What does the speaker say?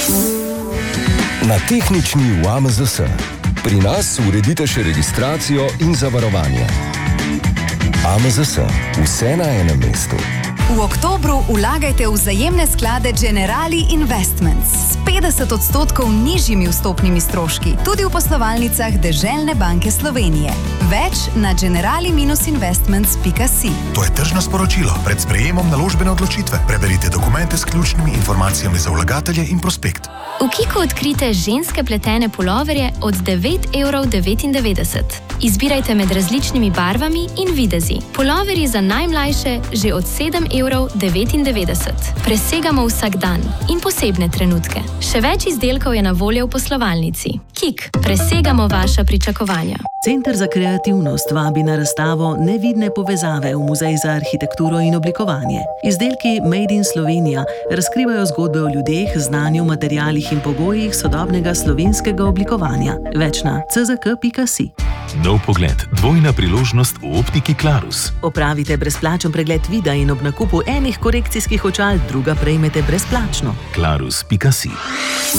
Na tehnični v AMZS. Pri nas uredite še registracijo in zavarovanje. AMZS. Vse na enem mestu. V oktobru vlagajte v vzajemne sklade Generali Investments s 50% nižjimi vstopnimi stroški, tudi v poslovalnicah Deželne banke Slovenije. Več na generali-investments.si. To je tržno sporočilo. Pred sprejemom naložbene odločitve preberite dokumente s ključnimi informacijami za vlagatelje in prospekt. V Kiku odkrite ženske pletene puloverje od 9,99 €. Izbirajte med različnimi barvami in videzi. Puloverji za najmlajše že od 7,99 €. Presegamo vsak dan in posebne trenutke. Še več izdelkov je na voljo v poslovalnici. Kik, presegamo vaša pričakovanja. Center za kreativnost vabi na razstavo Nevidne povezave v Muzej za arhitekturo in oblikovanje. Izdelki Made in Slovenija razkrivajo zgodbe o ljudeh, znanju, materialih in pogojih sodobnega slovenskega oblikovanja. Več na czk.si. Nov pogled, dvojna priložnost v optiki Clarus. Opravite brezplačen pregled vida in ob nakupu enih korekcijskih očal druga prejmete brezplačno. Clarus.si.